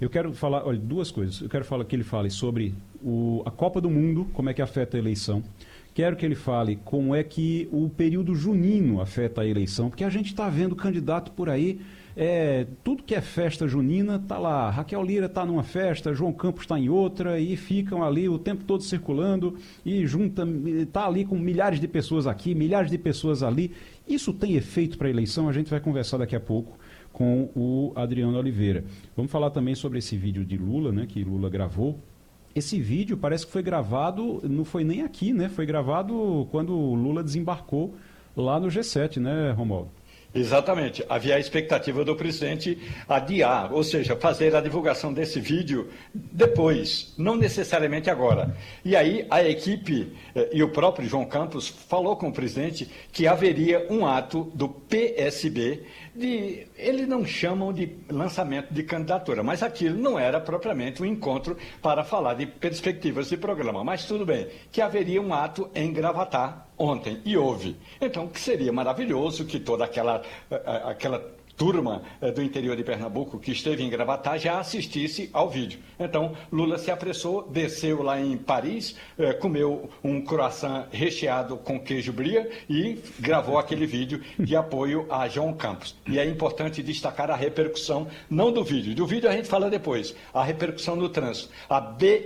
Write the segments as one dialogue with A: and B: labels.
A: Eu quero falar, olha, duas coisas. Eu quero falar que ele fale sobre a Copa do Mundo, como é que afeta a eleição. Quero que ele fale como é que o período junino afeta a eleição, porque a gente está vendo candidato por aí, tudo que é festa junina está lá. Raquel Lira está numa festa, João Campos está em outra, e ficam ali o tempo todo circulando, e está ali com milhares de pessoas aqui, milhares de pessoas ali. Isso tem efeito para a eleição? A gente vai conversar daqui a pouco com o Adriano Oliveira. Vamos falar também sobre esse vídeo de Lula, né, que Lula gravou. Esse vídeo parece que foi gravado, não foi nem aqui, né? Foi gravado quando o Lula desembarcou lá no G7, né, Romualdo?
B: Exatamente. Havia a expectativa do presidente adiar, ou seja, fazer a divulgação desse vídeo depois, não necessariamente agora. E aí a equipe e o próprio João Campos falou com o presidente que haveria um ato do PSB eles não chamam de lançamento de candidatura, mas aquilo não era propriamente um encontro para falar de perspectivas de programa. Mas tudo bem, que haveria um ato em Gravatá ontem, e houve. Então, que seria maravilhoso que toda aquela turma do interior de Pernambuco que esteve em Gravatá já assistisse ao vídeo. Então, Lula se apressou, desceu lá em Paris, comeu um croissant recheado com queijo brie e gravou aquele vídeo de apoio a João Campos. E é importante destacar a repercussão, não do vídeo. Do vídeo a gente fala depois. A repercussão no trânsito. A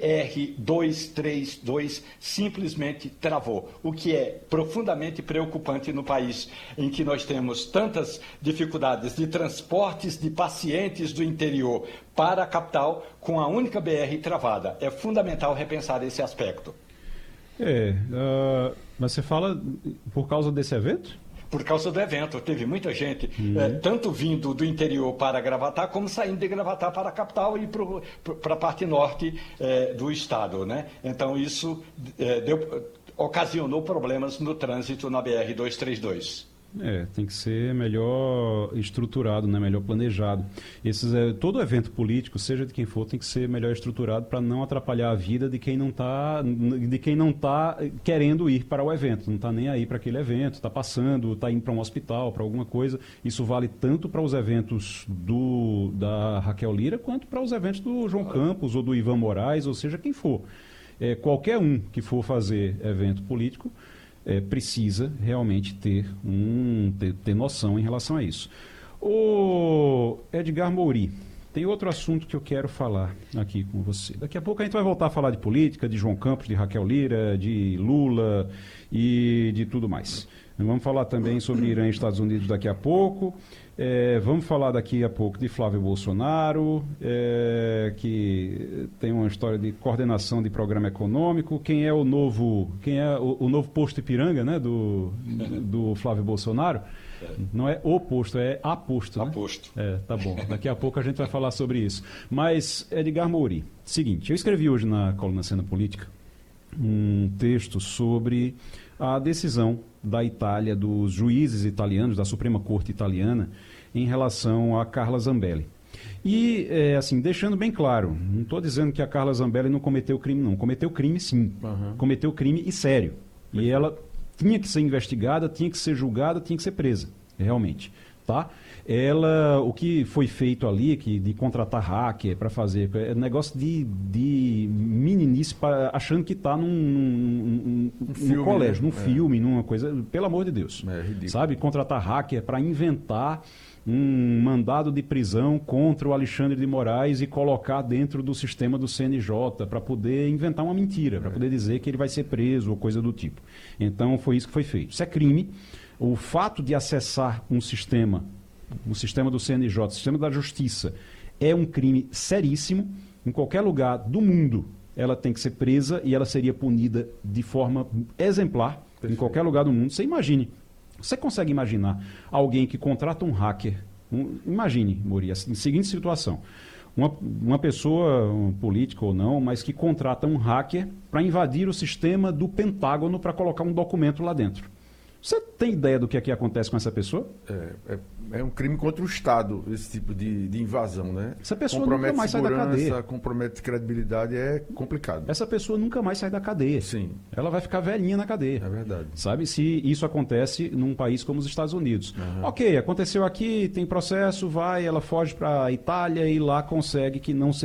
B: BR-232 simplesmente travou, o que é profundamente preocupante no país em que nós temos tantas dificuldades de transportes de pacientes do interior para a capital com a única BR travada. É fundamental repensar esse aspecto.
A: Mas você fala por causa desse evento?
B: Por causa do evento. Teve muita gente, tanto vindo do interior para Gravatá, como saindo de Gravatá para a capital e para a parte norte do estado, né? Então isso ocasionou problemas no trânsito na BR-232.
A: Tem que ser melhor estruturado, né? Melhor planejado. Todo evento político, seja de quem for, tem que ser melhor estruturado para não atrapalhar a vida de quem não está querendo ir para o evento, não está nem aí para aquele evento, está passando, está indo para um hospital, para alguma coisa. Isso vale tanto para os eventos da Raquel Lira quanto para os eventos do João Campos ou do Ivan Moraes, ou seja, quem for. Qualquer um que for fazer evento político precisa realmente ter noção em relação a isso. O Edgar Mouri, tem outro assunto que eu quero falar aqui com você. Daqui a pouco a gente vai voltar a falar de política, de João Campos, de Raquel Lira, de Lula e de tudo mais. Vamos falar também sobre Irã e Estados Unidos daqui a pouco. Vamos falar daqui a pouco de Flávio Bolsonaro, que tem uma história de coordenação de programa econômico. Quem é o novo posto Ipiranga, né, do Flávio Bolsonaro? Não é o posto, é aposto. Né?
B: Aposto.
A: Tá bom. Daqui a pouco a gente vai falar sobre isso. Mas, Edgar Mouri, seguinte, eu escrevi hoje na coluna Cena Política um texto sobre a decisão da Itália, dos juízes italianos, da Suprema Corte italiana, em relação a Carla Zambelli. E, assim, deixando bem claro, não estou dizendo que a Carla Zambelli não cometeu crime, não. Cometeu crime, sim. Cometeu crime e sério. E ela tinha que ser investigada, tinha que ser julgada, tinha que ser presa, realmente. Tá? O que foi feito ali, de contratar hacker para fazer, negócio de meninice, achando que está num colégio, num filme, numa coisa, pelo amor de Deus.
C: É ridículo.
A: Sabe? Contratar hacker para inventar um mandado de prisão contra o Alexandre de Moraes e colocar dentro do sistema do CNJ para poder inventar uma mentira, para poder dizer que ele vai ser preso ou coisa do tipo. Então foi isso que foi feito. Isso é crime. O fato de acessar um sistema, o sistema do CNJ, o sistema da Justiça, é um crime seríssimo. Em qualquer lugar do mundo, ela tem que ser presa e ela seria punida de forma exemplar. Perfeito. Em qualquer lugar do mundo. Você consegue imaginar alguém que contrata um hacker? Imagine, Mouri, a seguinte situação. Uma pessoa, um político ou não, mas que contrata um hacker para invadir o sistema do Pentágono para colocar um documento lá dentro. Você tem ideia do que aqui acontece com essa pessoa?
C: É um crime contra o Estado, esse tipo de invasão, né?
A: Essa pessoa nunca mais sai da cadeia.
C: Compromete credibilidade, é complicado.
A: Essa pessoa nunca mais sai da cadeia.
C: Sim.
A: Ela vai ficar velhinha na cadeia.
C: É verdade.
A: Sabe? Se isso acontece num país como os Estados Unidos. Ok, aconteceu aqui, tem processo, ela foge para a Itália e lá consegue que não seja